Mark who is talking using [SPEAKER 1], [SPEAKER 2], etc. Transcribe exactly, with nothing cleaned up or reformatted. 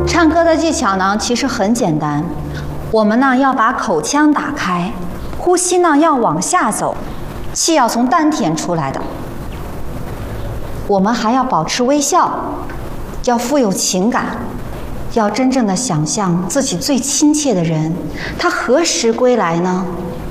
[SPEAKER 1] 唱歌的技巧呢，其实很简单。我们呢要把口腔打开，呼吸呢要往下走，气要从丹田出来的。我们还要保持微笑，要富有情感，要真正的想象自己最亲切的人，他何时归来呢？